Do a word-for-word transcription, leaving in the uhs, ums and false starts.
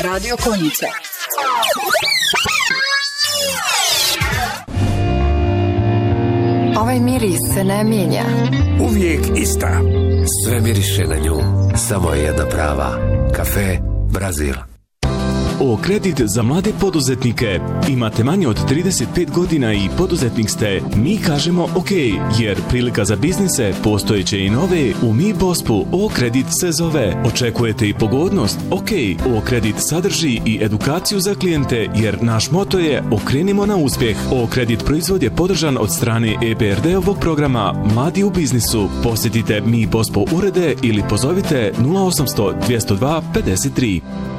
Radio Konjica. Ovaj miris se ne mijenja. Uvijek ista. Sve miriše na nju. Samo je jedna prava. Kafe Brazil. O kredit za mlade poduzetnike. Imate manje od trideset pet godina i poduzetnik ste. Mi kažemo ok, jer prilika za biznise postojeće i nove u Mi Bospu O kredit se zove. Očekujete i pogodnost? Ok, O kredit sadrži i edukaciju za klijente, jer naš moto je okrenimo na uspjeh. O kredit proizvod je podržan od strane E B R D-ovog programa Mladi u biznisu. Posjetite Mi Bospo urede ili pozovite nula osam sto dvjesto dva pedeset tri.